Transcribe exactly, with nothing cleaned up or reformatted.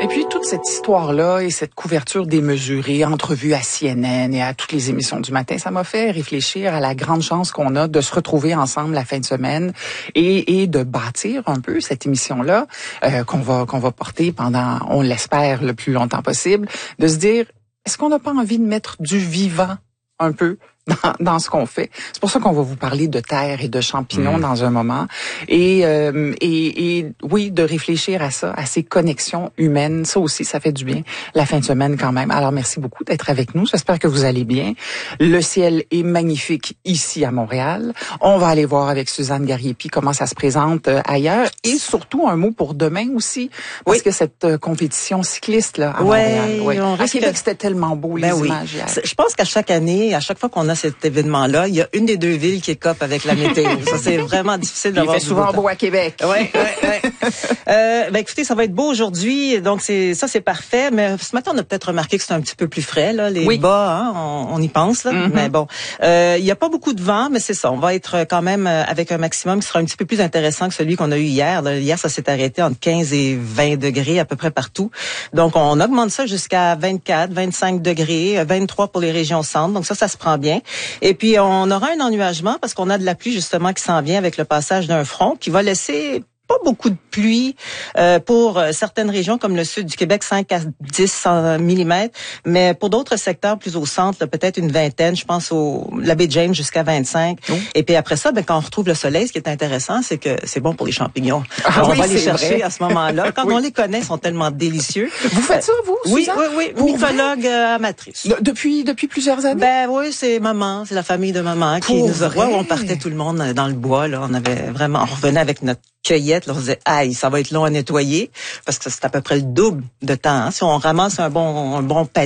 Et puis, toute cette histoire-là et cette couverture démesurée, entrevue à C N N et à toutes les émissions du matin, ça m'a fait réfléchir à la grande chance qu'on a de se retrouver ensemble la fin de semaine et, et de bâtir un peu cette émission-là euh, qu'on va qu'on va porter pendant, on l'espère, le plus longtemps possible, de se dire, est-ce qu'on n'a pas envie de mettre du vivant un peu dans, dans ce qu'on fait? C'est pour ça qu'on va vous parler de terre et de champignons mmh. dans un moment. Et, euh, et, et oui, de réfléchir à ça, à ces connexions humaines. Ça aussi, ça fait du bien la fin de semaine quand même. Alors, merci beaucoup d'être avec nous. J'espère que vous allez bien. Le ciel est magnifique ici à Montréal. On va aller voir avec Suzanne Gariepi comment ça se présente euh, ailleurs. Et surtout, un mot pour demain aussi. Parce oui. que cette euh, compétition cycliste là à ouais, Montréal. Ouais. À Québec, que... c'était tellement beau, les ben images oui. hier. Je pense qu'à chaque année, à chaque fois qu'on a cet événement-là, il y a une des deux villes qui écope avec la météo. Ça, c'est vraiment difficile d'avoir. Il fait souvent beau à Québec. Oui, oui, oui. Euh, ben, écoutez, ça va être beau aujourd'hui, donc c'est ça, c'est parfait. Mais ce matin, on a peut-être remarqué que c'est un petit peu plus frais, là, les oui. bas, hein, on, on y pense, là. Mm-hmm. Mais bon, euh, il y a pas beaucoup de vent, mais c'est ça. On va être quand même avec un maximum qui sera un petit peu plus intéressant que celui qu'on a eu hier. Là, hier, ça s'est arrêté entre quinze et vingt degrés à peu près partout. Donc, on augmente ça jusqu'à vingt-quatre, vingt-cinq degrés, vingt-trois pour les régions centre. Donc ça, ça se prend bien. Et puis, on aura un ennuagement parce qu'on a de la pluie justement qui s'en vient avec le passage d'un front qui va laisser pas beaucoup de pluie euh, pour certaines régions comme le sud du Québec, cinq à dix millimètres, mais pour d'autres secteurs plus au centre, là, peut-être une vingtaine, je pense au la baie James jusqu'à vingt-cinq. Oh. Et puis après ça, ben, quand on retrouve le soleil, ce qui est intéressant, c'est que c'est bon pour les champignons. Ah, Alors, oui, on va les chercher vrai. à ce moment-là. Quand oui. on les connaît, ils sont tellement délicieux. Vous faites ça, vous, Oui, Suzanne? oui, oui, mycologue euh, amatrice. De, depuis depuis plusieurs années? Ben oui, c'est maman, c'est la famille de maman qui pour nous a... Ouais, on partait tout le monde dans le bois, là. On avait vraiment... On revenait avec notre cueillette, là, on disait, aïe, ça va être long à nettoyer, parce que c'est à peu près le double de temps. Hein. Si on ramasse un bon, un bon panier,